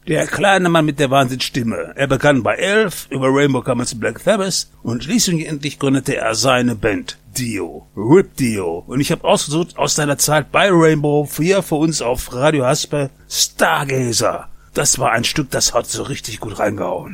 Der kleine Mann mit der Wahnsinnsstimme. Er begann bei 11, über Rainbow kam er zu Black Sabbath und schließlich endlich gründete er seine Band. Dio. Rip Dio. Und ich habe ausgesucht aus seiner Zeit bei Rainbow, hier für uns auf Radio Haspe, Stargazer. Das war ein Stück, das hat so richtig gut reingehauen.